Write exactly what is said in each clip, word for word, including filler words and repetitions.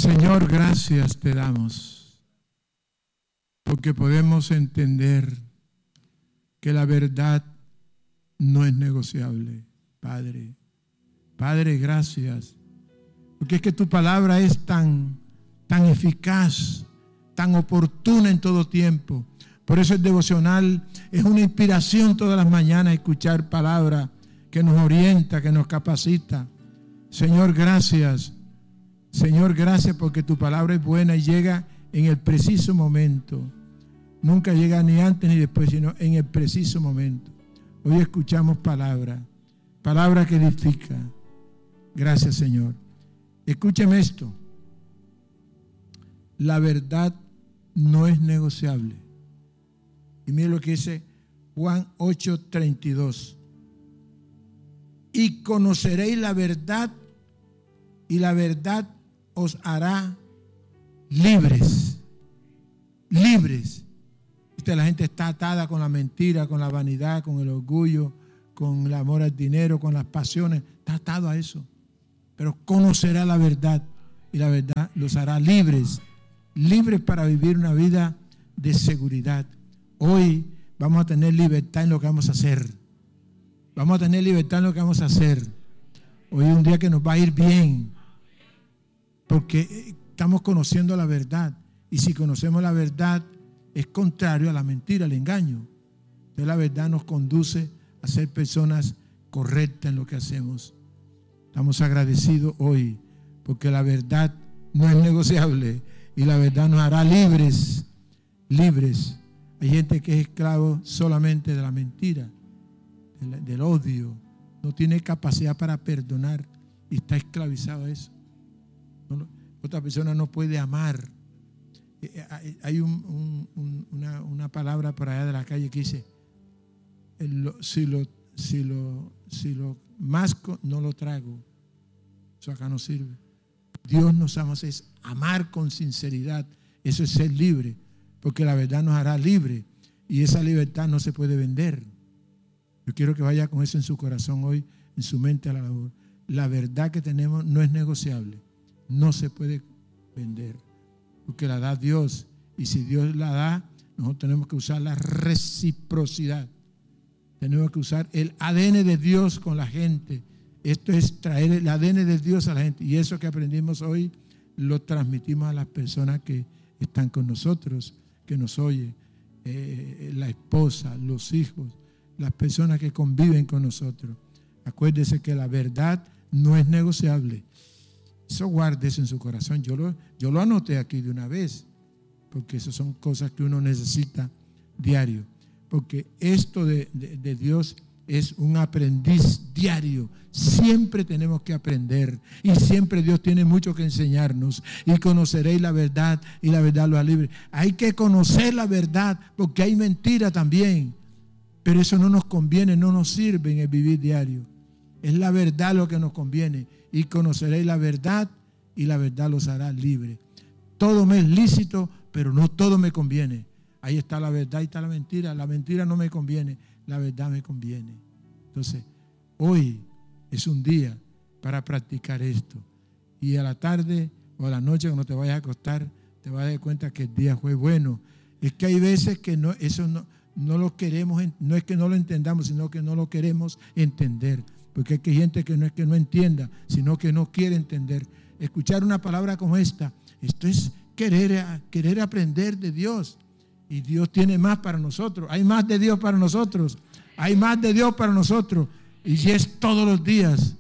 Señor, gracias te damos, porque podemos entender que la verdad no es negociable, Padre. Padre, gracias, porque es que tu palabra es tan, tan eficaz, tan oportuna en todo tiempo. Por eso el devocional es una inspiración todas las mañanas escuchar palabra que nos orienta, que nos capacita. Señor, gracias. Señor, gracias porque tu palabra es buena y llega en el preciso momento. Nunca llega ni antes ni después, sino en el preciso momento. Hoy escuchamos palabra, palabra que edifica. Gracias, Señor. Escúcheme esto. La verdad no es negociable. Y mire lo que dice Juan ocho treinta y dos. Y conoceréis la verdad, y la verdad os hará libres. Libres. Usted, la gente está atada con la mentira, con la vanidad, con el orgullo, con el amor al dinero, con las pasiones. Está atado a eso. Pero conocerá la verdad, y la verdad los hará libres. Libres para vivir una vida de seguridad. Hoy vamos a tener libertad en lo que vamos a hacer. Vamos a tener libertad en lo que vamos a hacer. Hoy es un día que nos va a ir bien, porque estamos conociendo la verdad. Y si conocemos la verdad, es contrario a la mentira, al engaño. Entonces la verdad nos conduce a ser personas correctas en lo que hacemos. Estamos agradecidos hoy, porque la verdad no es negociable y la verdad nos hará libres, libres. Hay gente que es esclavo solamente de la mentira, del, del odio, no tiene capacidad para perdonar y está esclavizado a eso. No, otra persona no puede amar. Hay un, un, un, una, una palabra por allá de la calle que dice, si lo, si lo, si lo masco, no lo trago. Eso acá no sirve. Dios nos ama, es amar con sinceridad. Eso es ser libre, porque la verdad nos hará libre y esa libertad no se puede vender. Yo quiero que vaya con eso en su corazón hoy, en su mente a la labor. La verdad que tenemos no es negociable, no se puede vender, porque la da Dios, y si Dios la da, nosotros tenemos que usar la reciprocidad. Tenemos que usar el A D N de Dios con la gente. Esto es traer el A D N de Dios a la gente, y eso que aprendimos hoy lo transmitimos a las personas que están con nosotros, que nos oyen, eh, la esposa, los hijos, las personas que conviven con nosotros. Acuérdese que la verdad no es negociable. Eso guárdese en su corazón. Yo lo, yo lo anoté aquí de una vez, porque esas son cosas que uno necesita diario. Porque esto de, de, de Dios es un aprendiz diario. Siempre tenemos que aprender y siempre Dios tiene mucho que enseñarnos. Y conoceréis la verdad y la verdad lo hará libre. Hay que conocer la verdad porque hay mentira también. Pero eso no nos conviene, no nos sirve en el vivir diario. Es la verdad lo que nos conviene. Y conoceréis la verdad y la verdad los hará libres. Todo me es lícito, pero no todo me conviene. Ahí está la verdad y está la mentira. La mentira no me conviene, la verdad me conviene. Entonces, hoy es un día para practicar esto. Y a la tarde o a la noche cuando te vayas a acostar, te vas a dar cuenta que el día fue bueno. Es que hay veces que no, eso no, no lo queremos, no es que no lo entendamos, sino que no lo queremos entender. Porque hay gente que no es que no entienda, sino que no quiere entender. Escuchar una palabra como esta, esto es querer, querer aprender de Dios. Y Dios tiene más para nosotros. Hay más de Dios para nosotros. Hay más de Dios para nosotros. Y si es todos los días,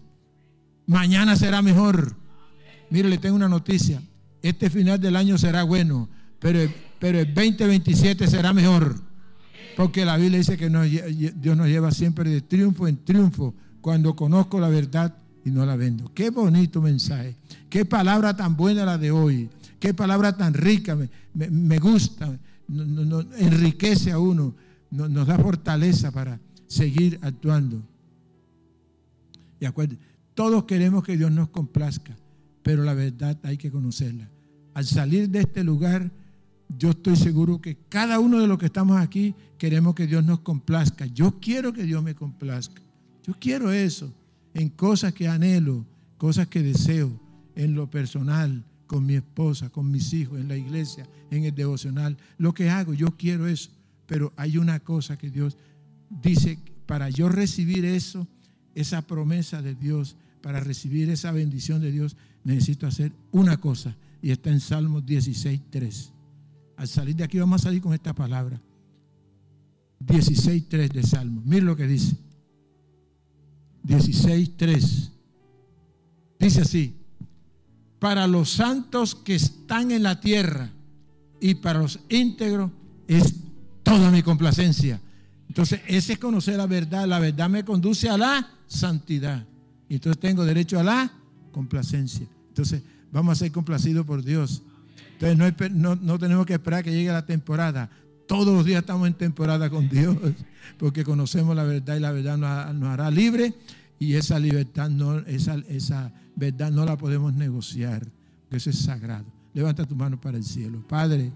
mañana será mejor. Mire, le tengo una noticia. Este final del año será bueno, pero, pero el veinte veintisiete será mejor. Porque la Biblia dice que nos, Dios nos lleva siempre de triunfo en triunfo cuando conozco la verdad y no la vendo. Qué bonito mensaje. Qué palabra tan buena la de hoy. Qué palabra tan rica. Me, me, me gusta. No, no, no, enriquece a uno. No, nos da fortaleza para seguir actuando. Y acuérdense, todos queremos que Dios nos complazca, pero la verdad hay que conocerla. Al salir de este lugar, yo estoy seguro que cada uno de los que estamos aquí queremos que Dios nos complazca. Yo quiero que Dios me complazca. Yo quiero eso en cosas que anhelo, cosas que deseo, en lo personal, con mi esposa, con mis hijos, en la iglesia, en el devocional. Lo que hago, yo quiero eso. Pero hay una cosa que Dios dice, para yo recibir eso, esa promesa de Dios, para recibir esa bendición de Dios, necesito hacer una cosa. Y está en Salmos dieciséis, tres. Al salir de aquí vamos a salir con esta palabra. dieciséis, tres de Salmos. Mira lo que dice. dieciséis, tres. Dice así: para los santos que están en la tierra y para los íntegros es toda mi complacencia. Entonces, ese es conocer la verdad. La verdad me conduce a la santidad. Y entonces tengo derecho a la complacencia. Entonces, vamos a ser complacidos por Dios. Entonces, no, hay, no, no tenemos que esperar que llegue la temporada. Todos los días estamos en temporada con Dios, porque conocemos la verdad y la verdad nos, nos hará libre. Y esa libertad, no, esa, esa verdad no la podemos negociar, porque eso es sagrado. Levanta tu mano para el cielo. Padre,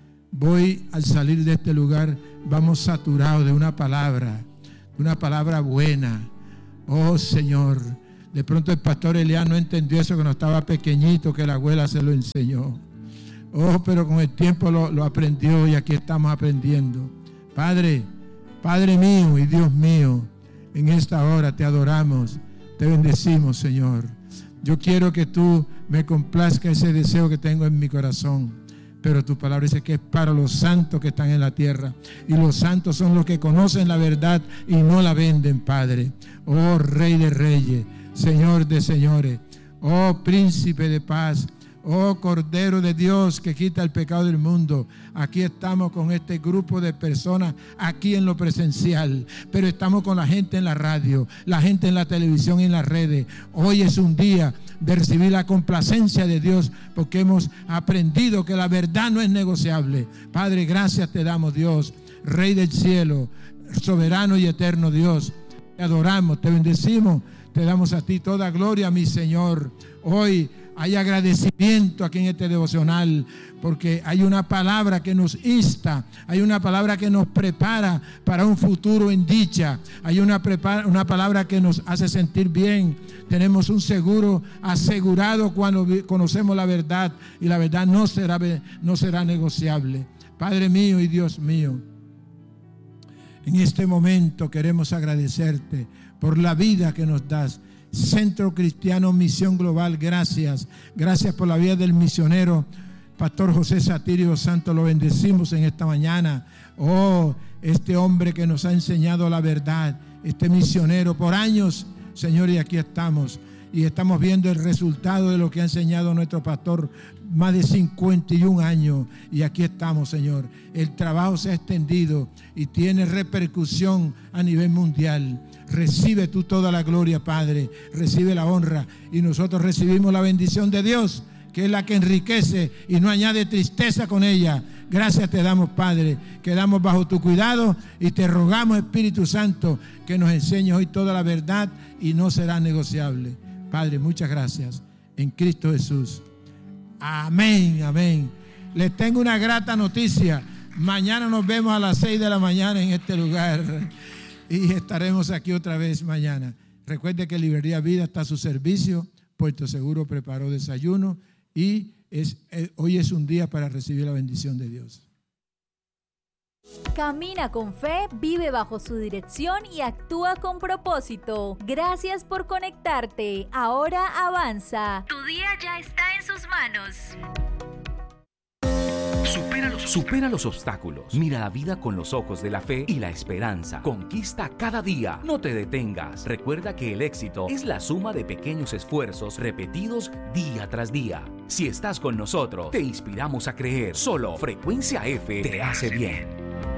voy al salir de este lugar, vamos saturados de una palabra, de una palabra buena. Oh Señor, de pronto el pastor Elias no entendió eso cuando estaba pequeñito, que la abuela se lo enseñó. Oh, pero con el tiempo lo, lo aprendió y aquí estamos aprendiendo. Padre, Padre mío y Dios mío, en esta hora te adoramos, te bendecimos, Señor. Yo quiero que tú me complazca ese deseo que tengo en mi corazón. Pero tu palabra dice que es para los santos que están en la tierra. Y los santos son los que conocen la verdad y no la venden, Padre. Oh Rey de Reyes, Señor de Señores, oh Príncipe de Paz, oh Cordero de Dios que quita el pecado del mundo. Aquí estamos con este grupo de personas aquí en lo presencial, pero estamos con la gente en la radio, la gente en la televisión y en las redes. Hoy es un día de recibir la complacencia de Dios, porque hemos aprendido que la verdad no es negociable. Padre, gracias te damos, Dios, Rey del cielo, soberano y eterno Dios. Te adoramos, te bendecimos, te damos a ti toda gloria, mi Señor. Hoy hay agradecimiento aquí en este devocional, porque hay una palabra que nos insta, hay una palabra que nos prepara para un futuro en dicha, hay una, prepara, una palabra que nos hace sentir bien. Tenemos un seguro asegurado cuando conocemos la verdad, y la verdad no será, no será negociable. Padre mío y Dios mío, en este momento queremos agradecerte por la vida que nos das. Centro Cristiano Misión Global, gracias. Gracias por la vida del misionero Pastor José Satirio Santos. Lo bendecimos en esta mañana. Oh, este hombre que nos ha enseñado la verdad, este misionero por años, Señor, y aquí estamos. Y estamos viendo el resultado de lo que ha enseñado nuestro pastor, más de cincuenta y un años. Y aquí estamos, Señor. El trabajo se ha extendido y tiene repercusión a nivel mundial. Recibe tú toda la gloria, Padre. Recibe la honra. Y nosotros recibimos la bendición de Dios, que es la que enriquece y no añade tristeza con ella. Gracias te damos, Padre. Quedamos bajo tu cuidado y te rogamos, Espíritu Santo, que nos enseñes hoy toda la verdad y no será negociable. Padre, muchas gracias. En Cristo Jesús. Amén, amén. Les tengo una grata noticia. Mañana nos vemos a las seis de la mañana en este lugar. Y estaremos aquí otra vez mañana. Recuerde que Librería Vida está a su servicio. Puerto Seguro preparó desayuno. Y es, eh, hoy es un día para recibir la bendición de Dios. Camina con fe, vive bajo su dirección y actúa con propósito. Gracias por conectarte. Ahora avanza. Tu día ya está en sus manos. Supera los, supera los obstáculos. Mira la vida con los ojos de la fe y la esperanza. Conquista cada día. No te detengas. Recuerda que el éxito es la suma de pequeños esfuerzos repetidos día tras día. Si estás con nosotros, te inspiramos a creer. Solo Frecuencia F te hace bien.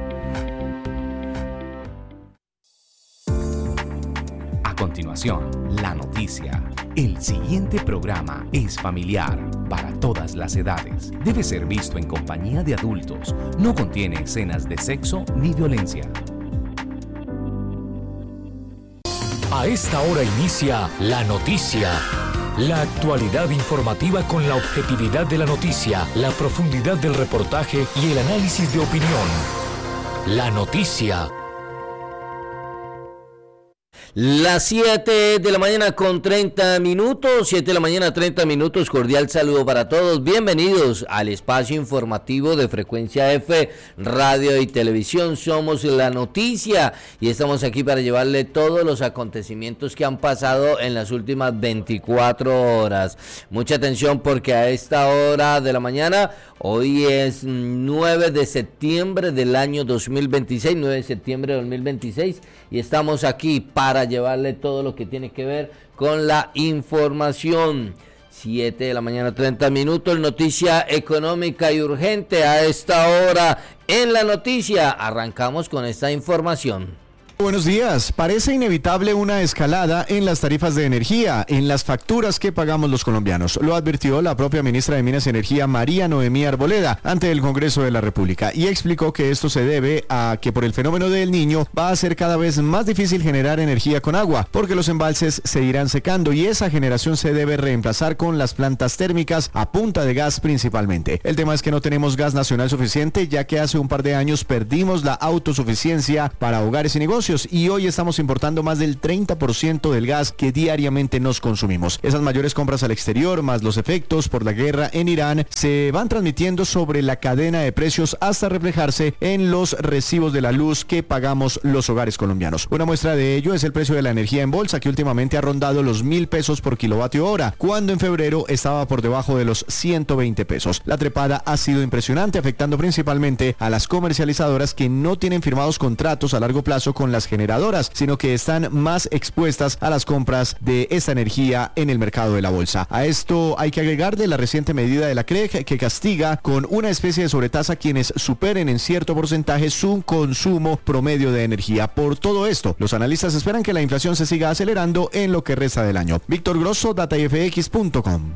A continuación, la noticia. El siguiente programa es familiar para todas las edades. Debe ser visto en compañía de adultos. No contiene escenas de sexo ni violencia. A esta hora inicia La Noticia. La actualidad informativa con la objetividad de la noticia, la profundidad del reportaje y el análisis de opinión. La Noticia. Las siete de la mañana con treinta minutos, siete de la mañana treinta minutos, cordial saludo para todos, bienvenidos al espacio informativo de Frecuencia F, Radio y Televisión, somos la noticia y estamos aquí para llevarle todos los acontecimientos que han pasado en las últimas veinticuatro horas. Mucha atención porque a esta hora de la mañana, hoy es nueve de septiembre del año dos mil veintiséis, nueve de septiembre de dos mil veintiséis y estamos aquí para llevarle todo lo que tiene que ver con la información. siete de la mañana treinta minutos, noticia económica y urgente a esta hora en la noticia. Arrancamos con esta información. Buenos días. Parece inevitable una escalada en las tarifas de energía, en las facturas que pagamos los colombianos. Lo advirtió la propia ministra de Minas y Energía, María Noemí Arboleda, ante el Congreso de la República, y explicó que esto se debe a que por el fenómeno del Niño va a ser cada vez más difícil generar energía con agua, porque los embalses se irán secando y esa generación se debe reemplazar con las plantas térmicas a punta de gas principalmente. El tema es que no tenemos gas nacional suficiente, ya que hace un par de años perdimos la autosuficiencia para hogares y negocios, y hoy estamos importando más del treinta por ciento del gas que diariamente nos consumimos. Esas mayores compras al exterior, más los efectos por la guerra en Irán, se van transmitiendo sobre la cadena de precios hasta reflejarse en los recibos de la luz que pagamos los hogares colombianos. Una muestra de ello es el precio de la energía en bolsa, que últimamente ha rondado los mil pesos por kilovatio hora, cuando en febrero estaba por debajo de los ciento veinte pesos. La trepada ha sido impresionante, afectando principalmente a las comercializadoras que no tienen firmados contratos a largo plazo con las generadoras, sino que están más expuestas a las compras de esta energía en el mercado de la bolsa. A esto hay que agregarle la reciente medida de la C R E C que castiga con una especie de sobretasa a quienes superen en cierto porcentaje su consumo promedio de energía. Por todo esto, los analistas esperan que la inflación se siga acelerando en lo que resta del año. Víctor Grosso, data f x punto com.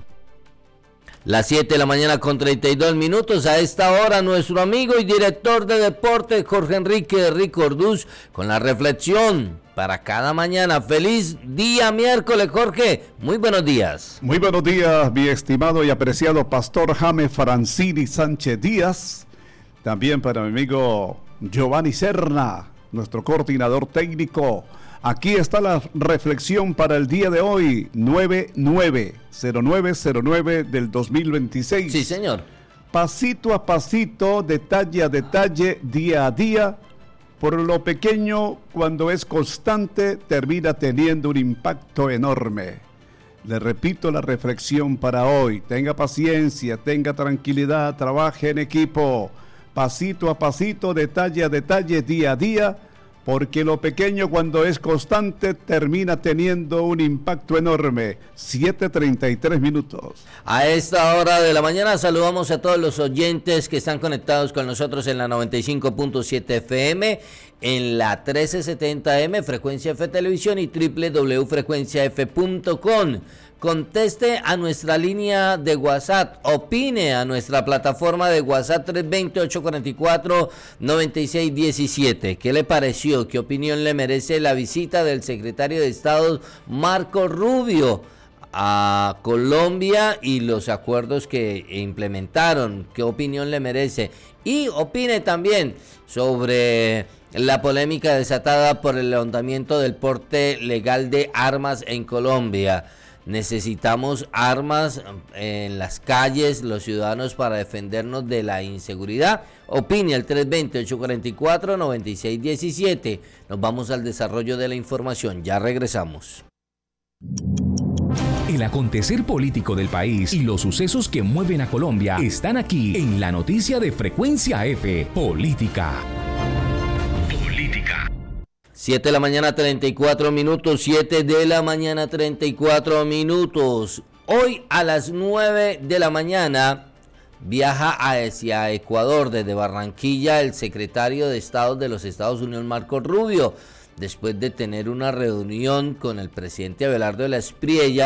Las siete de la mañana con treinta y dos minutos, a esta hora nuestro amigo y director de deporte Jorge Enrique Rico Orduz con la reflexión para cada mañana. Feliz día miércoles, Jorge, muy buenos días. Muy buenos días, mi estimado y apreciado pastor Jaime Francini Sánchez Díaz, también para mi amigo Giovanni Serna, nuestro coordinador técnico. Aquí está la reflexión para el día de hoy, nueve nueve cero nueve cero nueve del dos mil veintiséis. Sí, señor. Pasito a pasito, detalle a detalle, día a día, por lo pequeño, cuando es constante, termina teniendo un impacto enorme. Le repito la reflexión para hoy, tenga paciencia, tenga tranquilidad, trabaje en equipo, pasito a pasito, detalle a detalle, día a día, porque lo pequeño cuando es constante termina teniendo un impacto enorme. siete treinta y tres minutos. A esta hora de la mañana saludamos a todos los oyentes que están conectados con nosotros en la noventa y cinco punto siete F M, en la trece setenta M, Frecuencia F Televisión y doble u doble u doble u punto frecuencia f punto com. Conteste a nuestra línea de WhatsApp, opine a nuestra plataforma de WhatsApp tres dos cero, ocho cuatro cuatro, nueve seis uno siete. ¿Qué le pareció? ¿Qué opinión le merece la visita del secretario de Estado Marco Rubio a Colombia y los acuerdos que implementaron? ¿Qué opinión le merece? Y opine también sobre la polémica desatada por el levantamiento del porte legal de armas en Colombia. Necesitamos armas en las calles, los ciudadanos, para defendernos de la inseguridad. Opine al tres dos cero, ocho cuatro cuatro, nueve seis uno siete. Nos vamos al desarrollo de la información. Ya regresamos. El acontecer político del país y los sucesos que mueven a Colombia están aquí en la noticia de Frecuencia F, Política. Política. siete de la mañana treinta y cuatro minutos, siete de la mañana treinta y cuatro minutos. Hoy a las nueve de la mañana viaja hacia Ecuador desde Barranquilla el secretario de Estado de los Estados Unidos, Marco Rubio, después de tener una reunión con el presidente Abelardo de la Espriella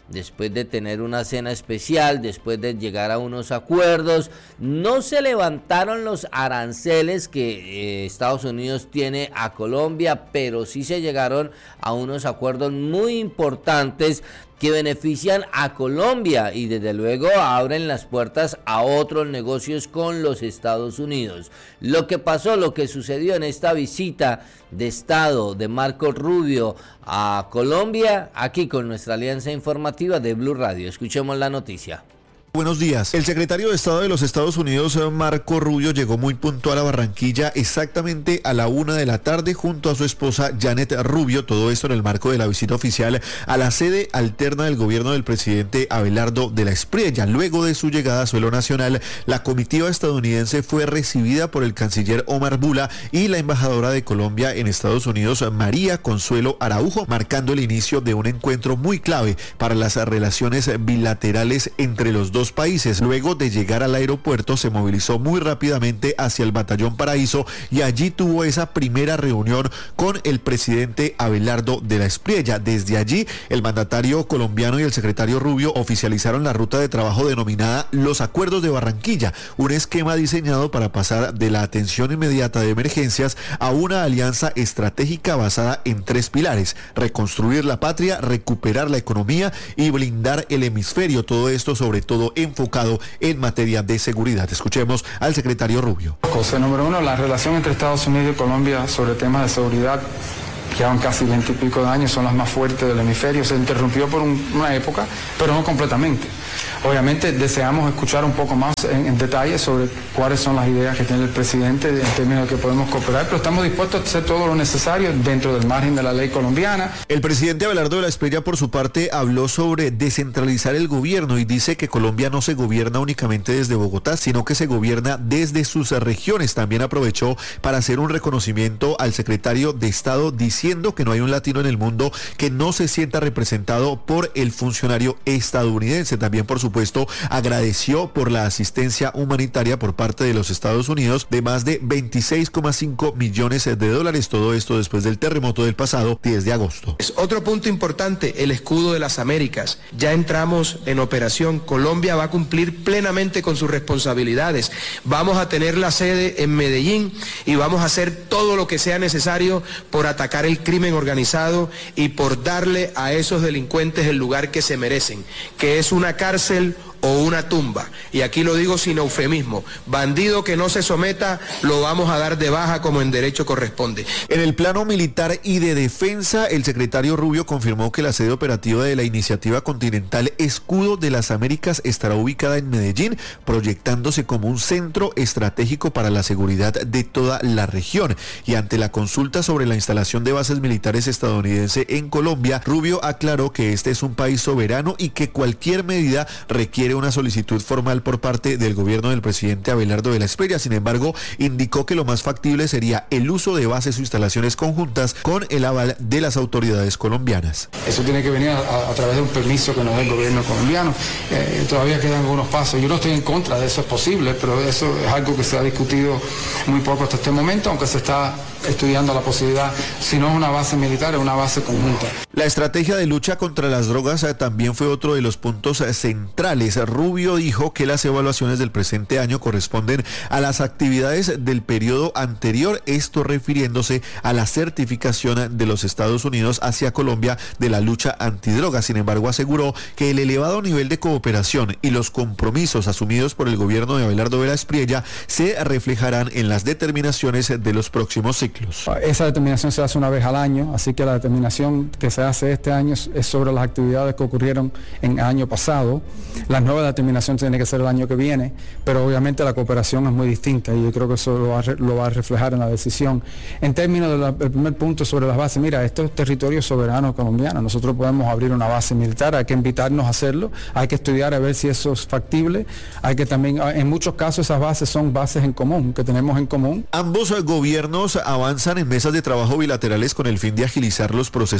después de tener una cena especial, después de llegar a unos acuerdos. No se levantaron los aranceles que eh, Estados Unidos tiene a Colombia, pero sí se llegaron a unos acuerdos muy importantes que benefician a Colombia y desde luego abren las puertas a otros negocios con los Estados Unidos. Lo que pasó, lo que sucedió en esta visita de Estado de Marco Rubio a Colombia, aquí con nuestra alianza informativa de Blue Radio. Escuchemos la noticia. Buenos días. El secretario de Estado de los Estados Unidos, Marco Rubio, llegó muy puntual a Barranquilla exactamente a la una de la tarde junto a su esposa Janet Rubio, todo esto en el marco de la visita oficial a la sede alterna del gobierno del presidente Abelardo de la Espriella. Luego de su llegada a suelo nacional, la comitiva estadounidense fue recibida por el canciller Omar Bula y la embajadora de Colombia en Estados Unidos, María Consuelo Araujo, marcando el inicio de un encuentro muy clave para las relaciones bilaterales entre los dos países. Luego de llegar al aeropuerto se movilizó muy rápidamente hacia el Batallón Paraíso y allí tuvo esa primera reunión con el presidente Abelardo de la Espriella. Desde allí el mandatario colombiano y el secretario Rubio oficializaron la ruta de trabajo denominada Los Acuerdos de Barranquilla, un esquema diseñado para pasar de la atención inmediata de emergencias a una alianza estratégica basada en tres pilares: reconstruir la patria, recuperar la economía y blindar el hemisferio. Todo esto sobre todo enfocado en materia de seguridad. Escuchemos al secretario Rubio. Cosa número uno, la relación entre Estados Unidos y Colombia sobre temas de seguridad, que llevan casi veinte y pico de años, son las más fuertes del hemisferio. Se interrumpió por un, una época, pero no completamente. Obviamente deseamos escuchar un poco más en, en detalle sobre cuáles son las ideas que tiene el presidente en términos de que podemos cooperar, pero estamos dispuestos a hacer todo lo necesario dentro del margen de la ley colombiana. El presidente Abelardo de la Espriella, por su parte, habló sobre descentralizar el gobierno y dice que Colombia no se gobierna únicamente desde Bogotá, sino que se gobierna desde sus regiones. También aprovechó para hacer un reconocimiento al secretario de Estado, diciendo que no hay un latino en el mundo que no se sienta representado por el funcionario estadounidense. También, por supuesto, agradeció por la asistencia humanitaria por parte de los Estados Unidos de más de veintiséis coma cinco millones de dólares. Todo esto después del terremoto del pasado diez de agosto. Es otro punto importante, el escudo de las Américas. Ya entramos en operación. Colombia va a cumplir plenamente con sus responsabilidades. Vamos a tener la sede en Medellín y vamos a hacer todo lo que sea necesario por atacar el crimen organizado y por darle a esos delincuentes el lugar que se merecen, que es una cárcel o una tumba. Y aquí lo digo sin eufemismo: bandido que no se someta lo vamos a dar de baja como en derecho corresponde. En el plano militar y de defensa, el secretario Rubio confirmó que la sede operativa de la iniciativa continental Escudo de las Américas estará ubicada en Medellín, proyectándose como un centro estratégico para la seguridad de toda la región. Y ante la consulta sobre la instalación de bases militares estadounidenses en Colombia, Rubio aclaró que este es un país soberano y que cualquier medida requiere una solicitud formal por parte del gobierno del presidente Abelardo de la Espriella. Sin embargo, indicó que lo más factible sería el uso de bases o instalaciones conjuntas con el aval de las autoridades colombianas. Eso tiene que venir a, a través de un permiso que nos dé el gobierno colombiano. Eh, todavía quedan algunos pasos. Yo no estoy en contra de eso, es posible, pero eso es algo que se ha discutido muy poco hasta este momento, aunque se está estudiando la posibilidad. Si no es una base militar, es una base conjunta. La estrategia de lucha contra las drogas eh, también fue otro de los puntos eh, centrales. Rubio dijo que las evaluaciones del presente año corresponden a las actividades del periodo anterior, esto refiriéndose a la certificación de los Estados Unidos hacia Colombia de la lucha antidroga. Sin embargo, aseguró que el elevado nivel de cooperación y los compromisos asumidos por el gobierno de Abelardo de la Espriella se reflejarán en las determinaciones de los próximos ciclos. Esa determinación se hace una vez al año, así que la determinación que se hace este año es sobre las actividades que ocurrieron en el año pasado. La nueva determinación tiene que ser el año que viene, pero obviamente la cooperación es muy distinta y yo creo que eso lo va a, lo va a reflejar en la decisión. En términos del primer punto sobre las bases, mira, esto es territorio soberano colombiano, nosotros podemos abrir una base militar, hay que invitarnos a hacerlo, hay que estudiar a ver si eso es factible, hay que también, en muchos casos esas bases son bases en común, que tenemos en común. Ambos gobiernos avanzan en mesas de trabajo bilaterales con el fin de agilizar los procesos de investigación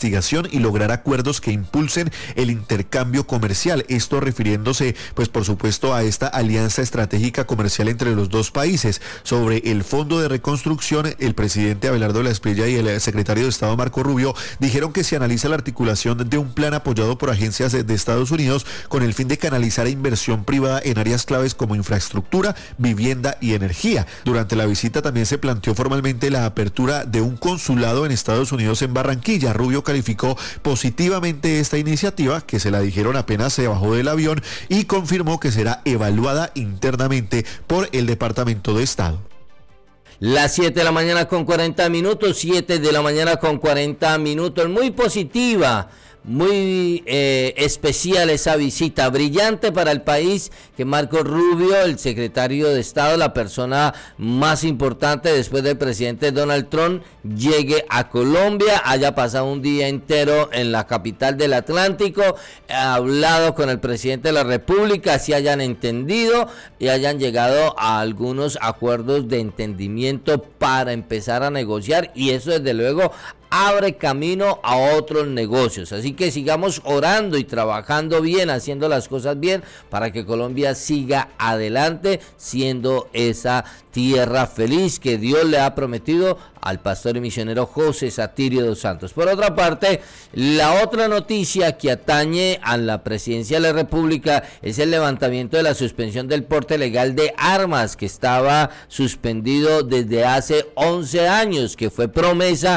investigación y lograr acuerdos que impulsen el intercambio comercial. Esto refiriéndose, pues por supuesto, a esta alianza estratégica comercial entre los dos países. Sobre el Fondo de Reconstrucción, el presidente Abelardo de la Espriella y el secretario de Estado Marco Rubio dijeron que se analiza la articulación de un plan apoyado por agencias de, de Estados Unidos con el fin de canalizar inversión privada en áreas claves como infraestructura, vivienda y energía. Durante la visita también se planteó formalmente la apertura de un consulado en Estados Unidos en Barranquilla. Rubio calificó positivamente esta iniciativa, que se la dijeron apenas se bajó del avión, y confirmó que será evaluada internamente por el Departamento de Estado. Las siete de la mañana con cuarenta minutos, siete de la mañana con cuarenta minutos, muy positiva, muy eh, especial esa visita, brillante para el país que Marco Rubio, el secretario de Estado, la persona más importante después del presidente Donald Trump, llegue a Colombia, haya pasado un día entero en la capital del Atlántico, ha hablado con el presidente de la República, así hayan entendido y hayan llegado a algunos acuerdos de entendimiento para empezar a negociar, y eso desde luego abre camino a otros negocios. Así que sigamos orando y trabajando bien, haciendo las cosas bien, para que Colombia siga adelante, siendo esa tierra feliz que Dios le ha prometido al pastor y misionero José Satirio dos Santos. Por otra parte, la otra noticia que atañe a la presidencia de la República es el levantamiento de la suspensión del porte legal de armas, que estaba suspendido desde hace once años, que fue promesa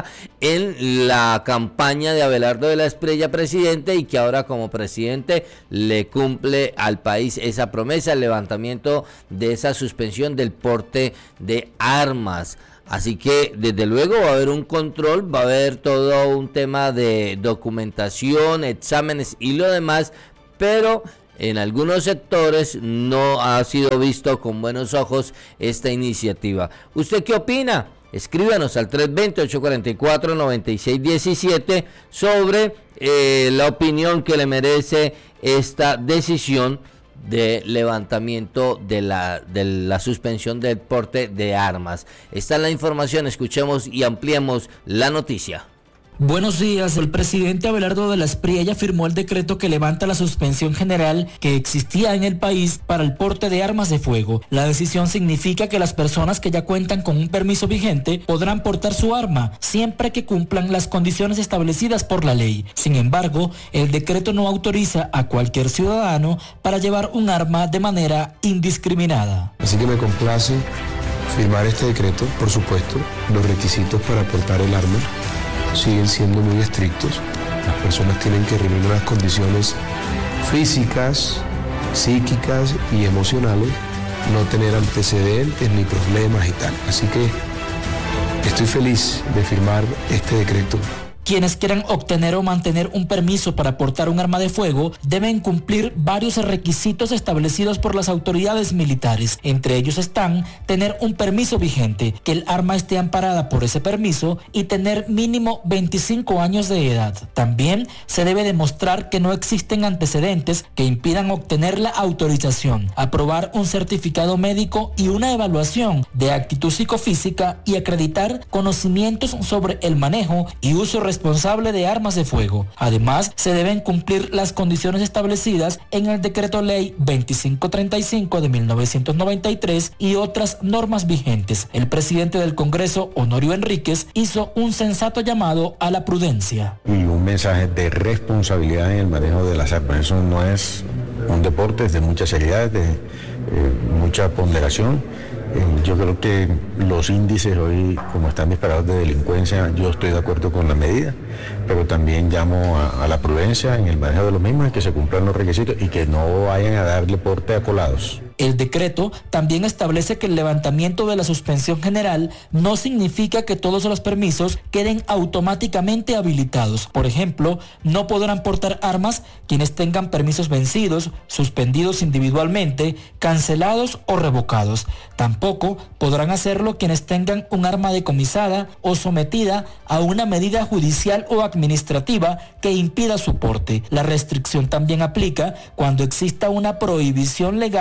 en la campaña de Abelardo de la Espriella, presidente, y que ahora como presidente le cumple al país esa promesa, el levantamiento de esa suspensión del porte de armas. Así que desde luego va a haber un control, va a haber todo un tema de documentación, exámenes y lo demás, pero en algunos sectores no ha sido visto con buenos ojos esta iniciativa. ¿Usted qué opina? Escríbanos al tres dos cero, ocho cuatro cuatro, nueve seis uno siete sobre eh, la opinión que le merece esta decisión de levantamiento de la, de la suspensión del porte de armas. Esta es la información, escuchemos y ampliemos la noticia. Buenos días. El presidente Abelardo de la Espriella firmó el decreto que levanta la suspensión general que existía en el país para el porte de armas de fuego. La decisión significa que las personas que ya cuentan con un permiso vigente podrán portar su arma siempre que cumplan las condiciones establecidas por la ley. Sin embargo, el decreto no autoriza a cualquier ciudadano para llevar un arma de manera indiscriminada. Así que me complace firmar este decreto. Por supuesto, los requisitos para portar el arma siguen siendo muy estrictos. Las personas tienen que reunir unas condiciones físicas, psíquicas y emocionales, no tener antecedentes ni problemas y tal. Así que estoy feliz de firmar este decreto. Quienes quieran obtener o mantener un permiso para portar un arma de fuego deben cumplir varios requisitos establecidos por las autoridades militares. Entre ellos están tener un permiso vigente, que el arma esté amparada por ese permiso y tener mínimo veinticinco años de edad. También se debe demostrar que no existen antecedentes que impidan obtener la autorización, aprobar un certificado médico y una evaluación de actitud psicofísica y acreditar conocimientos sobre el manejo y uso responsable responsable de armas de fuego. Además, se deben cumplir las condiciones establecidas en el Decreto Ley veinticinco treinta y cinco de mil novecientos noventa y tres y otras normas vigentes. El presidente del Congreso, Honorio Enríquez, hizo un sensato llamado a la prudencia. Y un mensaje de responsabilidad en el manejo de las armas. Eso no es un deporte, es de mucha seriedad, de eh, mucha ponderación. Yo creo que los índices hoy, como están disparados de delincuencia, yo estoy de acuerdo con la medida, pero también llamo a, a la prudencia en el manejo de los mismos, que se cumplan los requisitos y que no vayan a darle porte a colados. El decreto también establece que el levantamiento de la suspensión general no significa que todos los permisos queden automáticamente habilitados. Por ejemplo, no podrán portar armas quienes tengan permisos vencidos, suspendidos individualmente, cancelados o revocados. Tampoco podrán hacerlo quienes tengan un arma decomisada o sometida a una medida judicial o administrativa que impida su porte. La restricción también aplica cuando exista una prohibición legal o judicial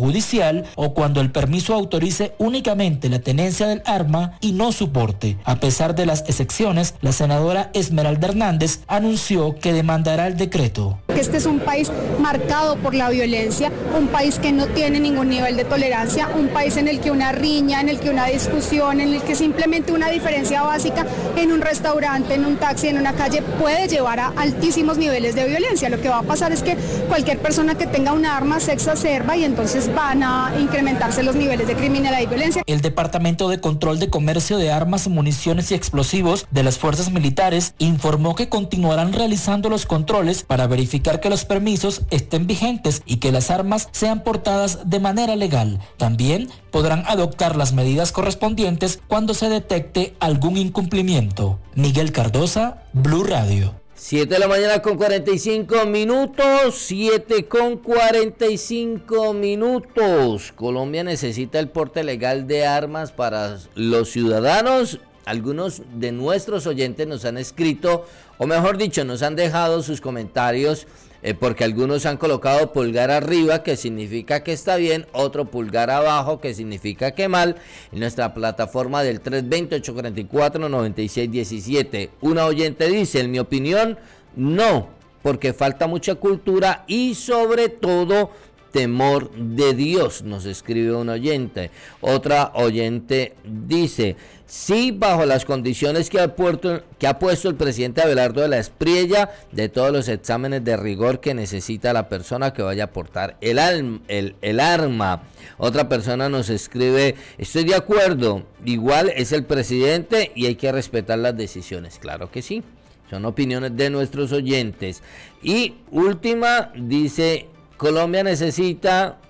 judicial o cuando el permiso autorice únicamente la tenencia del arma y no su porte. A pesar de las excepciones, la senadora Esmeralda Hernández anunció que demandará el decreto. Este es un país marcado por la violencia, un país que no tiene ningún nivel de tolerancia, un país en el que una riña, en el que una discusión, en el que simplemente una diferencia básica en un restaurante, en un taxi, en una calle puede llevar a altísimos niveles de violencia. Lo que va a pasar es que cualquier persona que tenga un arma se exacerba y entonces van a incrementarse los niveles de criminalidad y violencia. El Departamento de Control de Comercio de Armas, Municiones y Explosivos de las Fuerzas Militares informó que continuarán realizando los controles para verificar que los permisos estén vigentes y que las armas sean portadas de manera legal. También podrán adoptar las medidas correspondientes cuando se detecte algún incumplimiento. Miguel Cardosa, Blue Radio. siete de la mañana con cuarenta y cinco minutos, siete con cuarenta y cinco minutos. Colombia necesita el porte legal de armas para los ciudadanos. Algunos de nuestros oyentes nos han escrito, o mejor dicho, nos han dejado sus comentarios, eh, porque algunos han colocado pulgar arriba, que significa que está bien, otro pulgar abajo, que significa que mal, en nuestra plataforma del tres dos cero, ocho cuatro cuatro, nueve seis uno siete. Una oyente dice, en mi opinión, no, porque falta mucha cultura y sobre todo temor de Dios, nos escribe un oyente. Otra oyente dice, sí, bajo las condiciones que ha, puerto, que ha puesto el presidente Abelardo de la Espriella, de todos los exámenes de rigor que necesita la persona que vaya a portar el, alm, el, el arma. Otra persona nos escribe, estoy de acuerdo, igual es el presidente y hay que respetar las decisiones. Claro que sí, son opiniones de nuestros oyentes. Y última, dice, Colombia necesita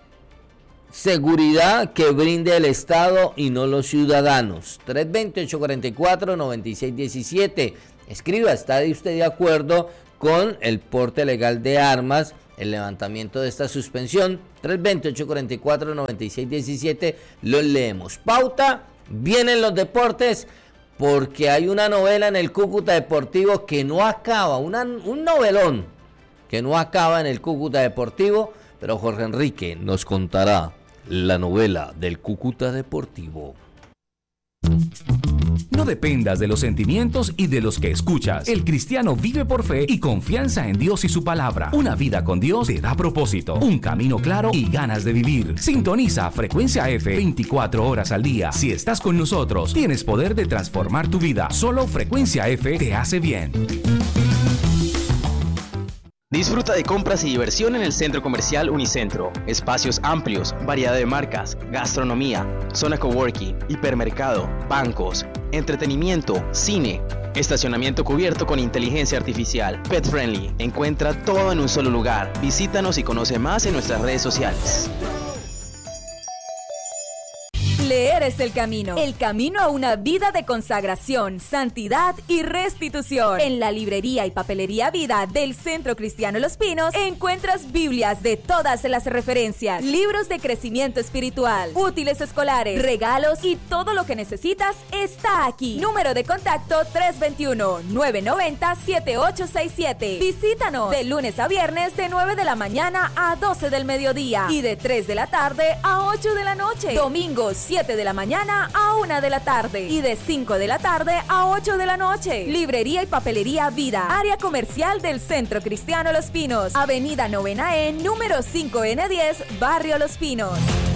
seguridad que brinde el Estado y no los ciudadanos. tres dos cero, ocho cuatro cuatro, nueve seis uno siete. Escriba, ¿está usted de acuerdo con el porte legal de armas, el levantamiento de esta suspensión? tres dos cero, ocho cuatro cuatro, nueve seis uno siete. Lo leemos. Pauta, vienen los deportes, porque hay una novela en el Cúcuta Deportivo que no acaba, una, un novelón que no acaba en el Cúcuta Deportivo, pero Jorge Enrique nos contará la novela del Cúcuta Deportivo. No dependas de los sentimientos y de los que escuchas. El cristiano vive por fe y confianza en Dios y su palabra. Una vida con Dios te da propósito, un camino claro y ganas de vivir. Sintoniza Frecuencia F veinticuatro horas al día. Si estás con nosotros, tienes poder de transformar tu vida. Solo Frecuencia F te hace bien. Disfruta de compras y diversión en el Centro Comercial Unicentro. Espacios amplios, variedad de marcas, gastronomía, zona coworking, hipermercado, bancos, entretenimiento, cine, estacionamiento cubierto con inteligencia artificial, pet friendly. Encuentra todo en un solo lugar. Visítanos y conoce más en nuestras redes sociales. Leer es el camino, el camino a una vida de consagración, santidad y restitución. En la librería y papelería Vida del Centro Cristiano Los Pinos encuentras Biblias de todas las referencias, libros de crecimiento espiritual, útiles escolares, regalos y todo lo que necesitas está aquí. Número de contacto tres dos uno, nueve nueve cero, siete ocho seis siete. Visítanos de lunes a viernes de nueve de la mañana a doce del mediodía y de tres de la tarde a ocho de la noche. Domingos siete de la mañana a una de la tarde y de cinco de la tarde a ocho de la noche. Librería y papelería Vida, área comercial del Centro Cristiano Los Pinos, Avenida Novena E, número cinco N diez, Barrio Los Pinos.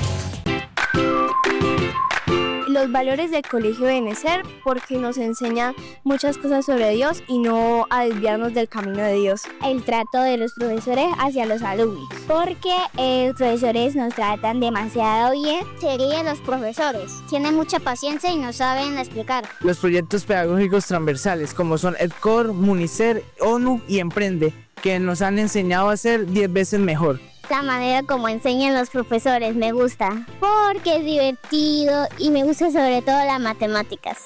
Los valores del Colegio Benecer, porque nos enseña muchas cosas sobre Dios y no a desviarnos del camino de Dios. El trato de los profesores hacia los alumnos, porque eh, los profesores nos tratan demasiado bien. Serían los profesores, tienen mucha paciencia y nos saben explicar. Los proyectos pedagógicos transversales, como son EdCor, Municer, ONU y Emprende, que nos han enseñado a ser diez veces mejor. La manera como enseñan los profesores me gusta, porque es divertido y me gusta sobre todo las matemáticas.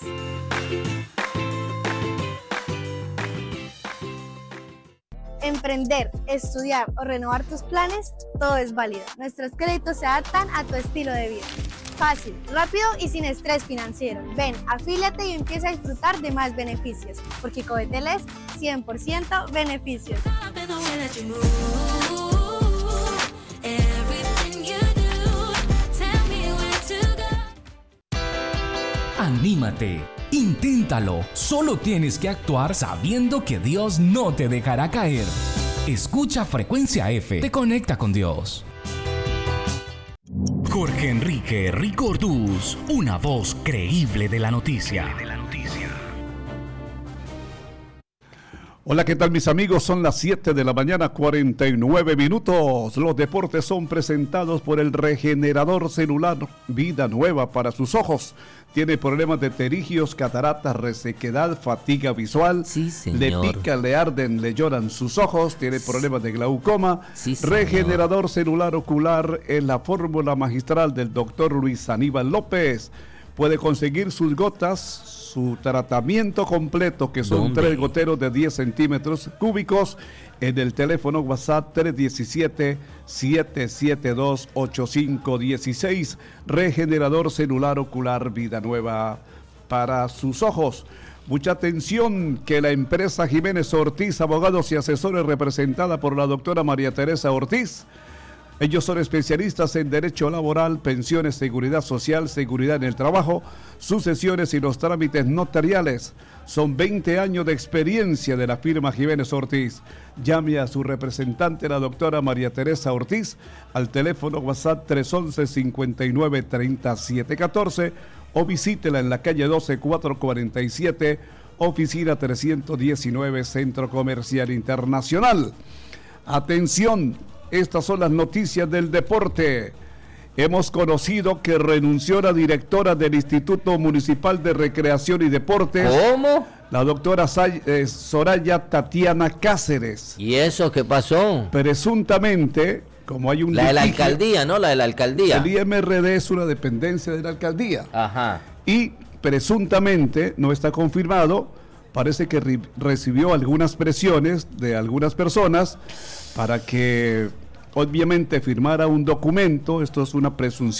Emprender, estudiar o renovar tus planes, todo es válido. Nuestros créditos se adaptan a tu estilo de vida. Fácil, rápido y sin estrés financiero. Ven, afíliate y empieza a disfrutar de más beneficios, porque Codetel es cien por ciento beneficios. Anímate, inténtalo. Solo tienes que actuar sabiendo que Dios no te dejará caer. Escucha Frecuencia F, te conecta con Dios. Jorge Enrique Rico Orduz, una voz creíble de la noticia. Hola, ¿qué tal mis amigos? Son las siete de la mañana, cuarenta y nueve minutos. Los deportes son presentados por el regenerador celular Vida Nueva para sus ojos. Tiene problemas de pterigios, cataratas, resequedad, fatiga visual. Sí, señor. Le pica, le arden, le lloran sus ojos. Tiene problemas de glaucoma. Sí, señor. Regenerador celular ocular es la fórmula magistral del doctor Luis Aníbal López. Puede conseguir sus gotas, su tratamiento completo, que son ¿Dónde? tres goteros de diez centímetros cúbicos, en el teléfono WhatsApp tres uno siete, siete siete dos, ocho cinco uno seis. Regenerador celular ocular Vida Nueva para sus ojos. Mucha atención, que la empresa Jiménez Ortiz, abogados y asesores, representada por la doctora María Teresa Ortiz. Ellos son especialistas en derecho laboral, pensiones, seguridad social, seguridad en el trabajo, sucesiones y los trámites notariales. Son veinte años de experiencia de la firma Jiménez Ortiz. Llame a su representante, la doctora María Teresa Ortiz, al teléfono WhatsApp tres once, cincuenta y nueve, treinta y siete catorce o visítela en la calle doce, cuatrocientos cuarenta y siete, oficina trescientos diecinueve, Centro Comercial Internacional. Atención, estas son las noticias del deporte. Hemos conocido que renunció la directora del Instituto Municipal de Recreación y Deportes. ¿Cómo? La doctora Say- eh, Soraya Tatiana Cáceres. ¿Y eso qué pasó? Presuntamente, como hay un La de la litigio, alcaldía, ¿no? La de la alcaldía. el I M R D es una dependencia de la alcaldía. Ajá. Y presuntamente, no está confirmado, parece que re- recibió algunas presiones de algunas personas para que obviamente firmara un documento. Esto es una presunción